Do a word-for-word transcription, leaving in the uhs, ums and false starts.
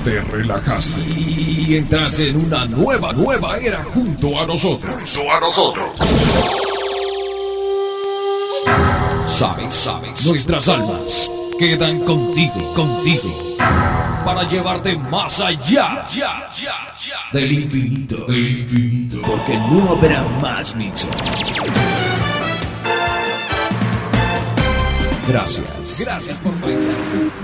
te relajaste y entraste en una nueva, nueva era junto a nosotros. Junto a nosotros. Sabes, sabes, nuestras almas quedan contigo, contigo, para llevarte más allá, ya, ya, ya, del infinito, del infinito, porque no habrá más mixes. Gracias, gracias por bailar.